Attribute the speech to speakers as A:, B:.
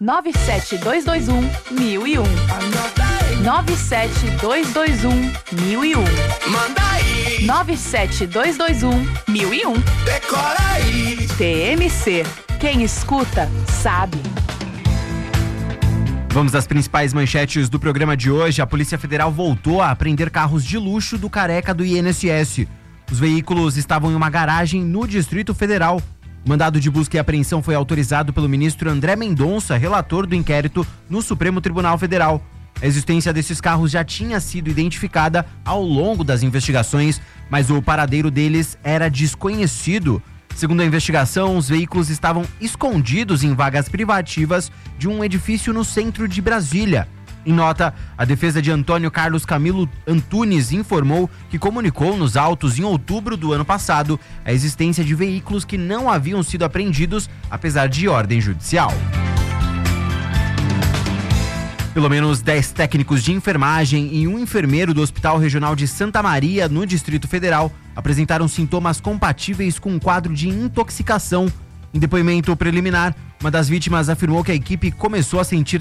A: 97221-1001. 97221-1001.
B: Manda aí.
A: 97221-1001.
B: Decora aí.
A: TMC. Quem escuta, sabe.
C: Vamos às principais manchetes do programa de hoje. A Polícia Federal voltou a apreender carros de luxo do careca do INSS. Os veículos estavam em uma garagem no Distrito Federal. O mandado de busca e apreensão foi autorizado pelo ministro André Mendonça, relator do inquérito no Supremo Tribunal Federal. A existência desses carros já tinha sido identificada ao longo das investigações, mas o paradeiro deles era desconhecido. Segundo a investigação, os veículos estavam escondidos em vagas privativas de um edifício no centro de Brasília. Em nota, a defesa de Antônio Carlos Camilo Antunes informou que comunicou nos autos em outubro do ano passado a existência de veículos que não haviam sido apreendidos, apesar de ordem judicial. Pelo menos 10 técnicos de enfermagem e um enfermeiro do Hospital Regional de Santa Maria, no Distrito Federal, apresentaram sintomas compatíveis com um quadro de intoxicação. Em depoimento preliminar, uma das vítimas afirmou que a equipe começou a sentir